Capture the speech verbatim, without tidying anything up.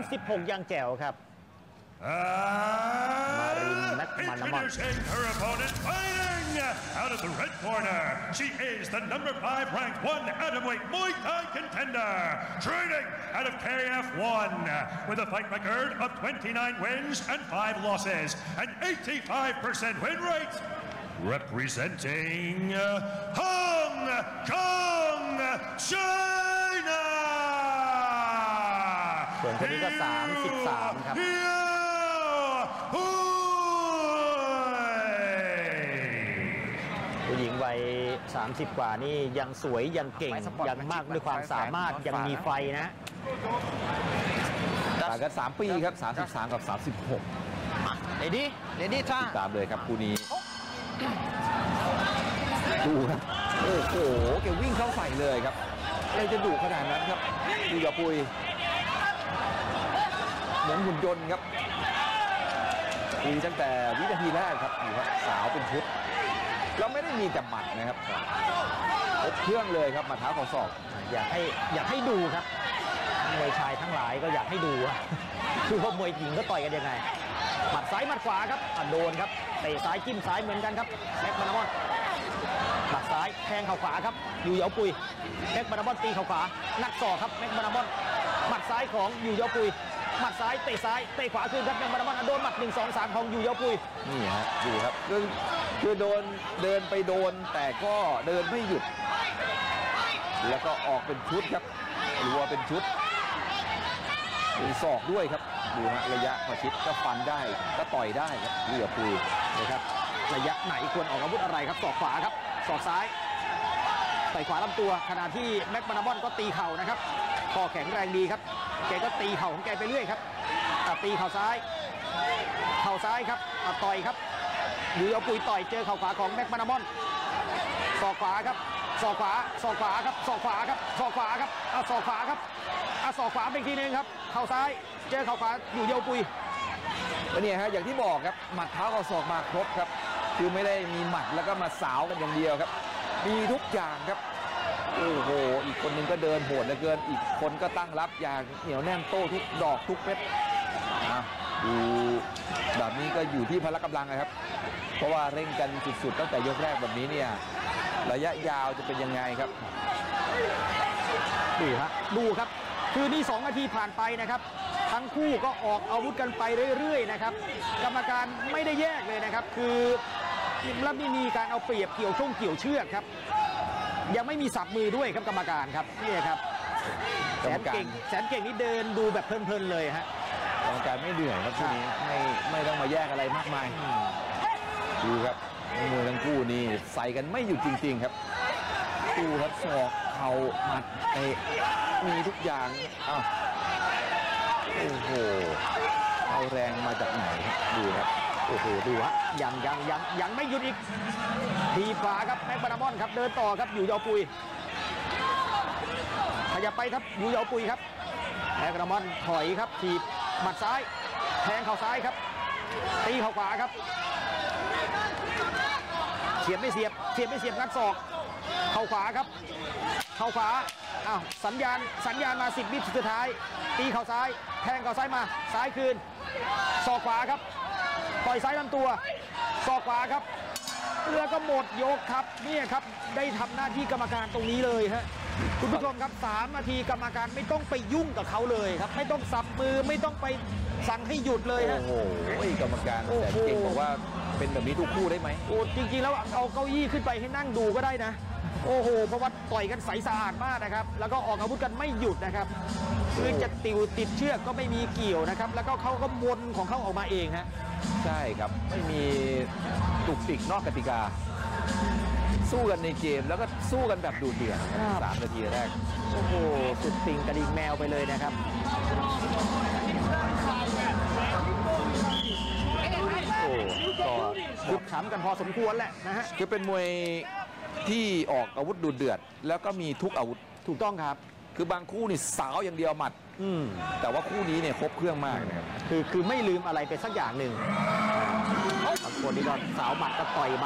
สิบหกยังแจ๋วครับ Uh, introducing her opponent fighting out of the red corner. She is the number five ranked one atomweight Muay Thai contender, training out of K F one with a fight record of twenty-nine wins and five losses, an eighty-five percent win rate. Representing Hong Kong, China. ส่วนคนนี้ก็สามสิบสามครับผู้หญิงวัยสามสิบกว่านี่ยังสวยยังเก่งยังมากด้วยความสามารถยังมีไฟนะต่างกันสามปีครับสามสิบสามกับสามสิบหกเรดี้เรดี้ท่าตามเลยครับคู่นี้ดูครับโอ้โหแกวิ่งเข้าใส่เลยครับอะไรจะดุขนาดนั้นครับดูอย่าปุยเหมือนหุ่นยนต์ครับดีตั้งแต่วินาทีแรกครับดูครับสาวเป็นชุดเราไม่ได้มีแต่หมัดนะครับครบเครื่องเลยครับมาเท้าเข่าศอกอยากให้อยากให้ดูครับมวยชายทั้งหลายก็อยากให้ดูคือว่ามวยหญิงก็ต่อยกันยังไงหมัดซ้ายหมัดขวาครับโดนครับเตะซ้ายจิ้มซ้ายเหมือนกันครับแม็กมานาบอนหมัดซ้ายแทงเข่าขวาครับอยู่เหยาปุยแม็กมานาบอนตีเข่าขวานักศอกครับแม็กมานาบอนหมัดซ้ายของอยู่เหยาปุยหมัดซ้ายเตะซ้ายเตะขวาคืนครับแม็กมานาบอนโดนหมัดหนึ่งสองสามของอยู่เหยาปุยนี่ฮะดูครับคือคือโดนเดินไปโดนแต่ก็เดินไม่หยุดแล้วก็ออกเป็นชุดครับรัวเป็นชุดมีศอกด้วยครับดูฮะระยะประชิดก็ฟันได้ก็ต่อยได้ครับเหลือปุยนะครับระยะไหนควรออกอาวุธอะไรครับศอกขวาครับศอกซ้ายใส่ขวาลำตัวขณะที่แม็กมานาบอนก็ตีเข่านะครับข้อแข็งแรงดีครับแกก็ตีเข่าของแกไปเรื่อยครับตีเข่าซ้ายเข่าซ้ายครับต่อยครับอยู่เอาปุยต่อยเจอเข่าขวาของแม็กมานาบอนศอกขวาครับศอกขวาศอกขวาครับศอกขวาครับศอกขวาครับเอาศอกขวาครับเอาศอกขวาอีกทีนึงครับเข่าซ้ายเจอเข่าขวาอยู่เยาปุยแล้วเนี่ยฮะอย่างที่บอกครับหมัดเท้ากับศอกมาครบครับคือไม่ได้มีหมัดแล้วก็มาสาวกันอย่างเดียวครับมีทุกอย่างครับโอ้โหอีกคนนึงก็เดินโหดเหลือเกินอีกคนก็ตั้งรับอย่างเหนียวแน่นโต้ทุกดอกทุกเม็ดดูแบบนี้ก็อยู่ที่พละกำลังนะครับเพราะว่าเร่งกันสุดๆตั้งแต่ยกแรกแบบนี้เนี่ยระยะยาวจะเป็นยังไงครับดูฮะดูครับคือนี่สองนาทีผ่านไปนะครับทั้งคู่ก็ออกอาวุธกันไปเรื่อยๆนะครับกรรมการไม่ได้แยกเลยนะครับคือแล้วไม่มีการเอาเปรียบเกี่ยวช่วงเกี่ยวเชือกครับยังไม่มีสับมือด้วยครับกรรมการครับนี่ครับแสนเก่งแสนเก่งนี่เดินดูแบบเพลินๆเลยฮะกรรมการไม่เหนื่อยครับทีนี้ไม่ไม่ต้องมาแยกอะไรมากมายดูครับมวยทั้งคู่นี่ใส่กันไม่หยุดจริงๆครับดูครับศอกเข่าหมัดเตะมีทุกอย่างอ้าวโอ้โหเอาแรงมาจากไหนดูครับโอ้โหดูฮะยังยังยังยังไม่หยุดอีกทีขวาครับแม็กมานาบอนครับเดินต่อครับอยู่เหยาปุยขยับไปครับอยู่เหยาปุยครับแม็กมานาบอนถอยครับถีบหมัดซ้ายแทงเข่าซ้ายครับตีเข่าขวาครับเสียบไม่เสียบเสียบไม่เสียบงัดศอกเข่าขวาครับเข่าขวาอ้าวสัญญาณสัญญาณมาสิบวิสุดท้ายตีเข่าซ้ายแทงเข่าซ้ายมาซ้ายคืนศอกขวาครับต่อยซ้ายลำตัวศอกขวาครับเรือก็หมดยกครับนี่ครับได้ทำหน้าที่กรรมการตรงนี้เลยฮะคุณผู้ชมครับสามนาทีกรรมการไม่ต้องไปยุ่งกับเขาเลยครับไม่ต้องสับมือไม่ต้องไปสั่งให้หยุดเลยฮะโอ้โหกรรมการแต่เก่งบอกว่าเป็นแบบนี้ทุกคู่ได้ไหมโอ้จริงๆแล้วเอาเก้าอี้ขึ้นไปให้นั่งดูก็ได้นะโอ้โหเพราะว่าต่อยกันใสสะอาดมากนะครับแล้วก็ออกอาวุธกันไม่หยุดนะครับคือจะติวติดเชือกก็ไม่มีเกี่ยวนะครับแล้วก็เขาก็วนของเขาออกมาเองฮะใช่ครับไม่มีตุกติกนอกกติกาสู้กันในเกมแล้วก็สู้กันแบบดูเดือดสามนาทีแรกโอ้โหสุดติ่งกระดิ่งแมวไปเลยนะครับโอ้ก็ขุดขำกันพอสมควรแหละนะฮะคือเป็นมวยที่ออกอาวุธดูเดือดแล้วก็มีทุกอาวุธถูกต้องครับคือบางคู่นี่สาวอย่างเดียวหมัดแต่ว่าคู่นี้เนี่ยครบเครื่องมากนะครับคือคือไม่ลืมอะไรไปสักอย่างหนึ่งบางคนนี่ก็สาวหมัดก็ต่อย